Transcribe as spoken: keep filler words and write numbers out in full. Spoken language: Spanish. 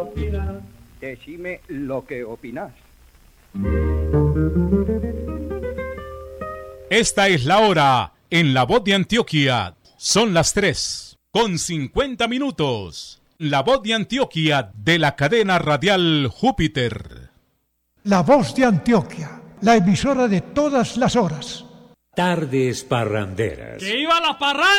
opinas? Decime lo que opinás. Esta es la hora en La Voz de Antioquia. Son las tres con cincuenta minutos. La Voz de Antioquia de la cadena radial Júpiter. La Voz de Antioquia, la emisora de todas las horas. Tardes parranderas. ¡Que iba la parranda!